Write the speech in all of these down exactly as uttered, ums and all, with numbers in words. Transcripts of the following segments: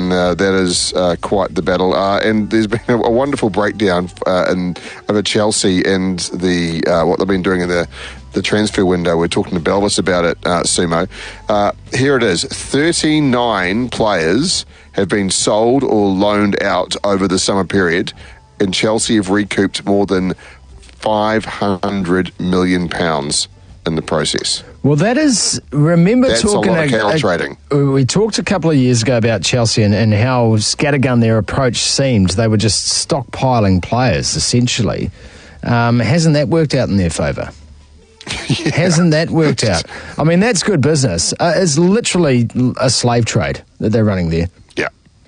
and uh, that is uh, quite the battle. Uh, and there's been a, a wonderful breakdown uh, in, over Chelsea and the uh, what they've been doing in the, the transfer window. We're talking to Belvis about it, uh, Sumo. Uh, here it is. thirty-nine players have been sold or loaned out over the summer period, and Chelsea have recouped more than five hundred million pounds in the process. Well, that is, remember That's talking... a lot of cattle a, a, trading. We talked a couple of years ago about Chelsea and, and how scattergun their approach seemed. They were just stockpiling players, essentially. Um, hasn't that worked out in their favour? Yeah, hasn't that worked out? I mean, that's good business. Uh, it's literally a slave trade that they're running there. Yeah.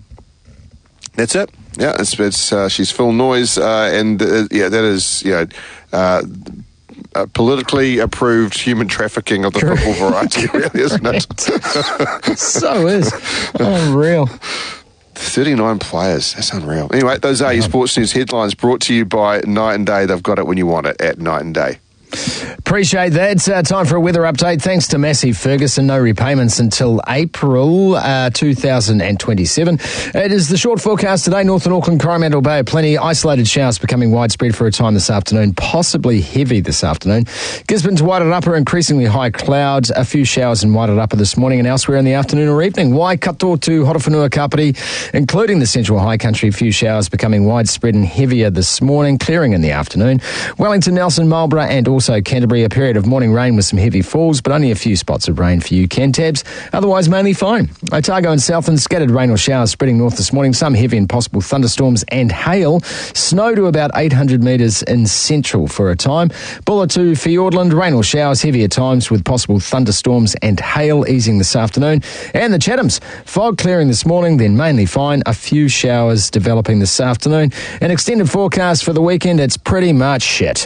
That's it. Yeah, it's, it's uh, she's Phil Noyes, uh, and uh, yeah, that is, yeah, uh, uh, politically approved human trafficking of the Correct. football variety, really, isn't it? So is. Unreal. thirty-nine players. That's unreal. Anyway, those are your sports news headlines brought to you by Night and Day. They've got it when you want it at Night and Day. Appreciate that. It's uh, time for a weather update. Thanks to Massey Ferguson. No repayments until April uh, two thousand twenty-seven. It is the short forecast today. Northern Auckland, Coromandel Bay, plenty. Isolated showers becoming widespread for a time this afternoon, possibly heavy this afternoon. Gisborne to Wairarapa, increasingly high clouds. A few showers in Wairarapa this morning and elsewhere in the afternoon or evening. Waikato to Horowhenua Kapiti, including the central high country. A few showers becoming widespread and heavier this morning, clearing in the afternoon. Wellington, Nelson, Marlborough and also Also Canterbury, a period of morning rain with some heavy falls, but only a few spots of rain for you Cantabs. Otherwise, mainly fine. Otago and Southland, scattered rain or showers spreading north this morning. Some heavy and possible thunderstorms and hail. Snow to about eight hundred metres in central for a time. Bulla to Fiordland, rain or showers, heavy at times with possible thunderstorms and hail easing this afternoon. And the Chathams, fog clearing this morning, then mainly fine. A few showers developing this afternoon. An extended forecast for the weekend, it's pretty much shit.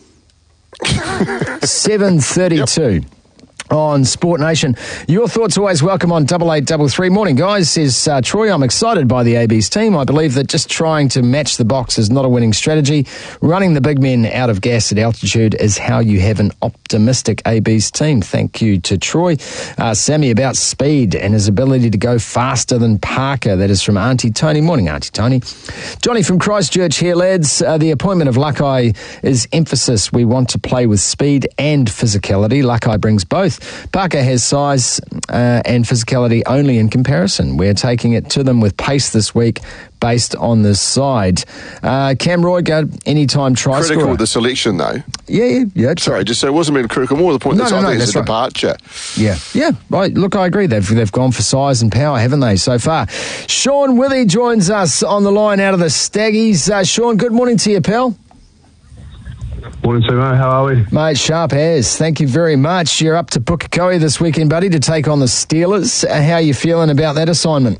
seven thirty-two. Yep. On Sport Nation. Your thoughts always welcome on double eight double three. Morning, guys, says uh, Troy. I'm excited by the A B's team. I believe that just trying to match the box is not a winning strategy. Running the big men out of gas at altitude is how you have an optimistic A B's team. Thank you to Troy. Uh, Sammy, about speed and his ability to go faster than Parker. That is from Auntie Tony. Morning, Auntie Tony. Johnny from Christchurch here, lads. Uh, the appointment of Luckeye is emphasis. We want to play with speed and physicality. Luckeye brings both. Parker has size uh, and physicality only in comparison. We're taking it to them with pace this week based on this side. Uh, Cam Roygaard, anytime try Critical scorer. of the selection, though. Yeah, yeah, yeah. Sorry, just so it wasn't being critical. More the point no, that's no, I no, think it's a right. departure. Yeah, yeah, right. Look, I agree. They've they've gone for size and power, haven't they, so far? Sean Withy joins us on the line out of the Staggies. Uh, Sean, good morning to you, pal. Morning, Sumo. How are we? Mate, sharp as. Thank you very much. You're up to Pukekohe this weekend, buddy, to take on the Steelers. Uh, how are you feeling about that assignment?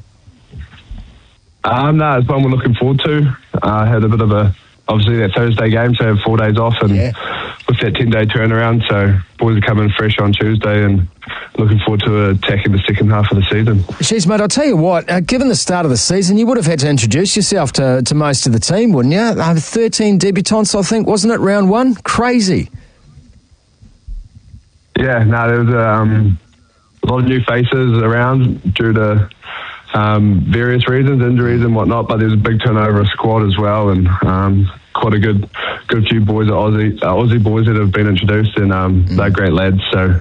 Um, no, it's one we're looking forward to. I uh, had a bit of a, obviously, that Thursday game, so I have four days off, and yeah. with that ten-day turnaround, so boys are coming fresh on Tuesday, and looking forward to attacking the second half of the season. Jeez, mate, I'll tell you what, uh, given the start of the season, you would have had to introduce yourself to, to most of the team, wouldn't you? Uh, thirteen debutants, I think, wasn't it, round one? Crazy. Yeah, no, there was um, a lot of new faces around due to um, various reasons, injuries and whatnot, but there's a big turnover of squad as well, and um, quite a good good few boys, Aussie, uh, Aussie boys that have been introduced, and um, mm. they're great lads, so